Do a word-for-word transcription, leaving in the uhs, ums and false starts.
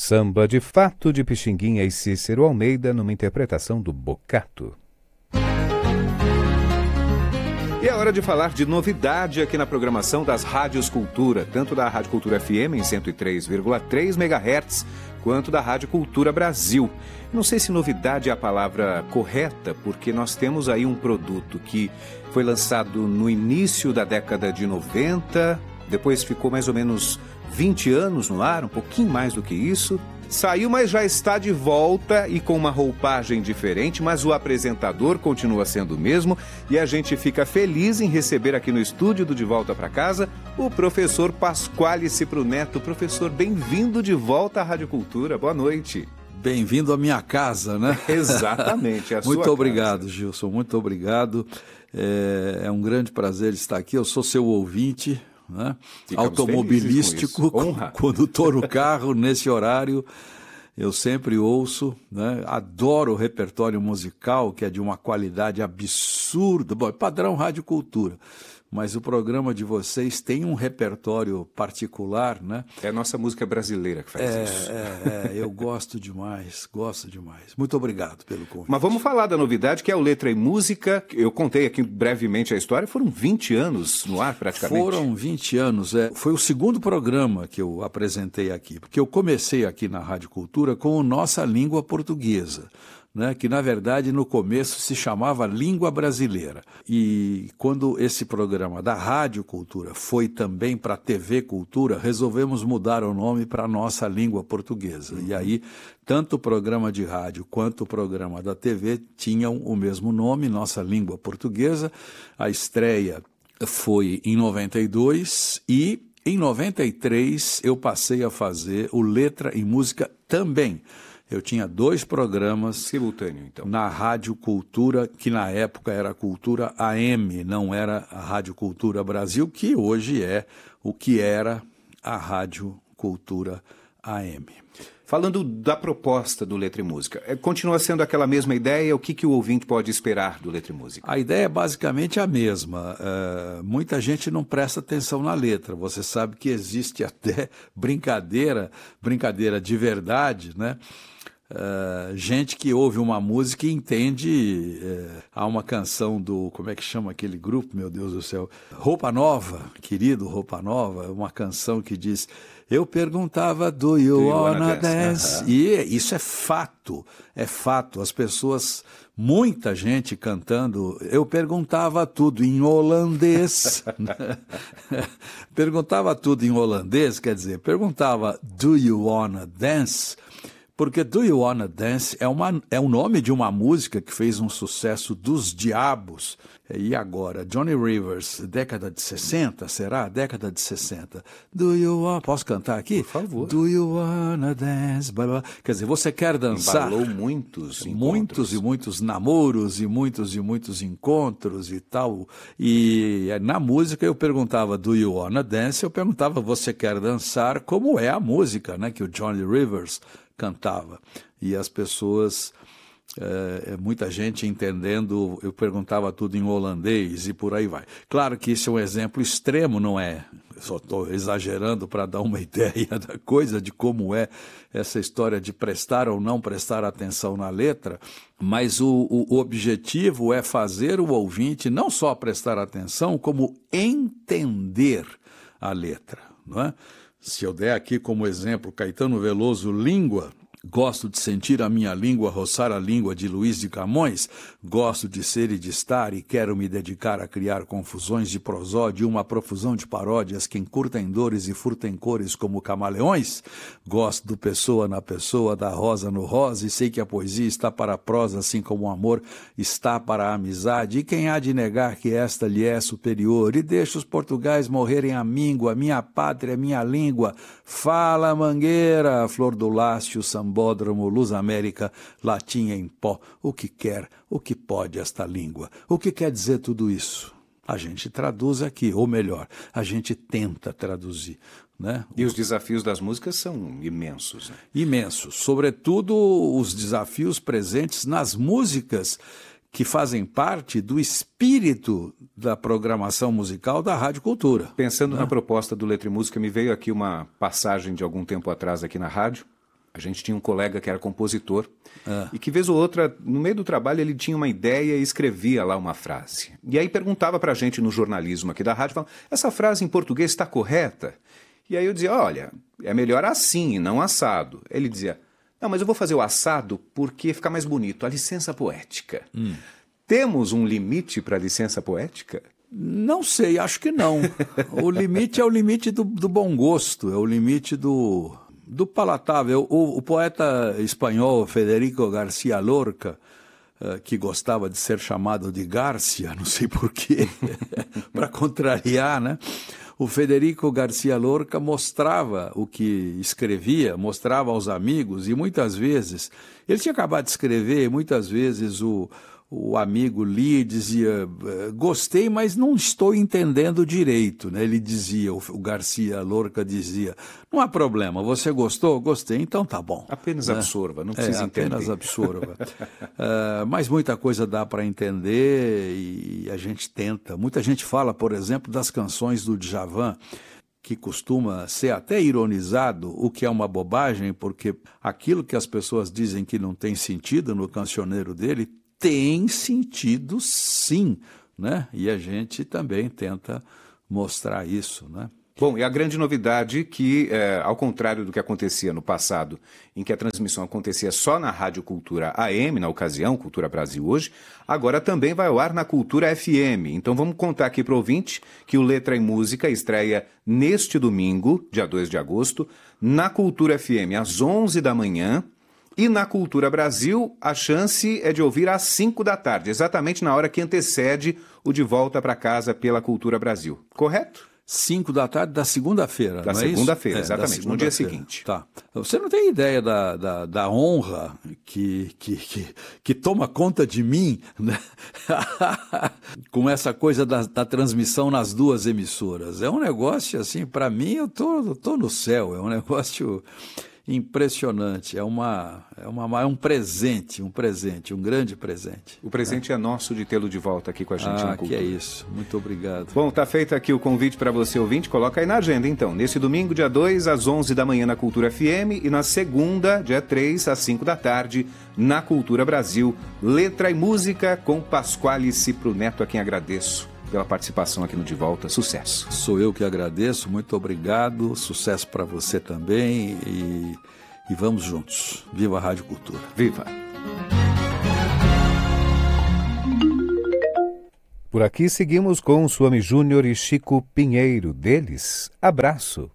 Samba de Fato de Pixinguinha e Cícero Almeida numa interpretação do Bocato. E é hora de falar de novidade aqui na programação das Rádios Cultura, tanto da Rádio Cultura F M em cento e três vírgula três megahertz, quanto da Rádio Cultura Brasil. Não sei se novidade é a palavra correta, porque nós temos aí um produto que foi lançado no início da década de noventa, depois ficou mais ou menos vinte anos no ar, um pouquinho mais do que isso. Saiu, mas já está de volta e com uma roupagem diferente, mas o apresentador continua sendo o mesmo e a gente fica feliz em receber aqui no estúdio do De Volta para Casa o professor Pasquale Cipro Neto. Professor, bem-vindo de volta à Rádio Cultura. Boa noite. Bem-vindo à minha casa, né? Exatamente, a sua Muito obrigado, casa. Gilson, muito obrigado. É, é um grande prazer estar aqui. Eu sou seu ouvinte, né? Automobilístico, quando estou no carro, nesse horário, eu sempre ouço, né? Adoro o repertório musical, que é de uma qualidade absurda, bom, padrão Rádio Cultura, mas o programa de vocês tem um repertório particular, né? É a nossa música brasileira que faz é, isso. É, é, eu gosto demais, gosto demais. Muito obrigado pelo convite. Mas vamos falar da novidade, que é o Letra e Música. Eu contei aqui brevemente a história, foram vinte anos no ar praticamente. Foram vinte anos, é. Foi o segundo programa que eu apresentei aqui, porque eu comecei aqui na Rádio Cultura com a Nossa Língua Portuguesa, né, que na verdade no começo se chamava Língua Brasileira. E quando esse programa da Rádio Cultura foi também para a T V Cultura, resolvemos mudar o nome para Nossa Língua Portuguesa. Uhum. E aí, tanto o programa de rádio quanto o programa da T V tinham o mesmo nome, Nossa Língua Portuguesa. A estreia foi em noventa e dois e em noventa e três eu passei a fazer o Letra e Música também. Eu tinha dois programas simultâneo, então, na Rádio Cultura, que na época era Cultura A M, não era a Rádio Cultura Brasil, que hoje é o que era a Rádio Cultura A M. Falando da proposta do Letra e Música, continua sendo aquela mesma ideia? O que, que o ouvinte pode esperar do Letra e Música? A ideia é basicamente a mesma. Uh, muita gente não presta atenção na letra. Você sabe que existe até brincadeira, brincadeira de verdade, né? Uh, gente que ouve uma música e entende. Uh, há uma canção do, como é que chama aquele grupo, meu Deus do céu? Roupa Nova, querido Roupa Nova, uma canção que diz: eu perguntava, do you, do you wanna, wanna dance? Uh-huh. E isso é fato, é fato. As pessoas, muita gente cantando, eu perguntava tudo em holandês. Perguntava tudo em holandês, quer dizer, perguntava, do you wanna dance? Porque Do You Wanna Dance é, uma, é o nome de uma música que fez um sucesso dos diabos. E agora, Johnny Rivers, década de sessenta, será? Década de sessenta. Do you wanna... Posso cantar aqui? Por favor. Do you wanna dance? Blá, blá. Quer dizer, você quer dançar? Embalou muitos encontros. Muitos e muitos namoros e muitos e muitos encontros e tal. E na música eu perguntava, do you wanna dance? Eu perguntava, você quer dançar? Como é a música, né? Que o Johnny Rivers cantava. E as pessoas, é, muita gente entendendo, eu perguntava tudo em holandês e por aí vai. Claro que isso é um exemplo extremo, não é? Eu só estou exagerando para dar uma ideia da coisa, de como é essa história de prestar ou não prestar atenção na letra, mas o, o objetivo é fazer o ouvinte não só prestar atenção, como entender a letra, não é? Se eu der aqui como exemplo Caetano Veloso, Língua, gosto de sentir a minha língua roçar a língua de Luiz de Camões, gosto de ser e de estar e quero me dedicar a criar confusões de prosódia, uma profusão de paródias que encurtem dores e furtem cores como camaleões, gosto do pessoa na pessoa, da rosa no rosa e sei que a poesia está para a prosa assim como o amor está para a amizade e quem há de negar que esta lhe é superior e deixa os portugais morrerem a míngua, minha pátria, minha língua, fala mangueira, flor do lácio, samba Bódromo, Luz América, latinha em pó, o que quer, o que pode esta língua? O que quer dizer tudo isso? A gente traduz aqui, ou melhor, a gente tenta traduzir, né? E os desafios das músicas são imensos, né? Imensos, sobretudo os desafios presentes nas músicas que fazem parte do espírito da programação musical da Rádio Cultura. Pensando né? na proposta do Letra e Música, me veio aqui uma passagem de algum tempo atrás aqui na rádio, A gente tinha um colega que era compositor Ah. e que, vez ou outra, no meio do trabalho, ele tinha uma ideia e escrevia lá uma frase. E aí perguntava pra gente no jornalismo aqui da rádio, falando, essa frase em português está correta? E aí eu dizia, olha, é melhor assim e não assado. Ele dizia, não, mas eu vou fazer o assado porque fica mais bonito, a licença poética. Hum. Temos um limite para a licença poética? Não sei, acho que não. O limite é o limite do, do bom gosto, é o limite do... do palatável. O, o poeta espanhol Federico García Lorca, uh, que gostava de ser chamado de Garcia, não sei porquê, para contrariar, né? O Federico García Lorca mostrava o que escrevia, mostrava aos amigos, e muitas vezes, ele tinha acabado de escrever, muitas vezes o... o amigo lia e dizia, gostei, mas não estou entendendo direito, né? Ele dizia, o García Lorca dizia, não há problema, você gostou? Gostei, então tá bom. Apenas né? absorva, não precisa é, entender. Apenas absorva. uh, mas muita coisa dá para entender e a gente tenta. Muita gente fala, por exemplo, das canções do Djavan, que costuma ser até ironizado, o que é uma bobagem, porque aquilo que as pessoas dizem que não tem sentido no cancioneiro dele, tem sentido sim, né? E a gente também tenta mostrar isso, né? Bom, e a grande novidade que, é, ao contrário do que acontecia no passado, em que a transmissão acontecia só na Rádio Cultura A M, na ocasião, Cultura Brasil hoje, agora também vai ao ar na Cultura F M. Então vamos contar aqui para o ouvinte que o Letra e Música estreia neste domingo, dia dois de agosto, na Cultura F M, às onze da manhã, e na Cultura Brasil, a chance é de ouvir às cinco da tarde, exatamente na hora que antecede o De Volta para Casa pela Cultura Brasil. Correto? cinco da tarde da segunda-feira, Da não é segunda-feira, isso? exatamente, É, segunda no dia seguinte. Tá. Você não tem ideia da, da, da honra que, que, que, que toma conta de mim, né? Com essa coisa da, da transmissão nas duas emissoras. É um negócio, assim, para mim, eu tô, eu tô no céu, é um negócio... impressionante, é, uma, é, uma, é um presente, um presente, um grande presente. O presente é, é nosso de tê-lo de volta aqui com a gente ah, na Cultura. Que é isso, muito obrigado. Bom, tá feito aqui o convite para você ouvinte, coloca aí na agenda então, nesse domingo, dia dois, às onze da manhã na Cultura F M e na segunda, dia três, às cinco da tarde, na Cultura Brasil, Letra e Música com Pasquale Cipro Neto, a quem agradeço pela participação aqui no De Volta. Sucesso. Sou eu que agradeço, muito obrigado, sucesso para você também e, e vamos juntos. Viva a Rádio Cultura. Viva! Por aqui seguimos com Suami Júnior e Chico Pinheiro. Deles, abraço.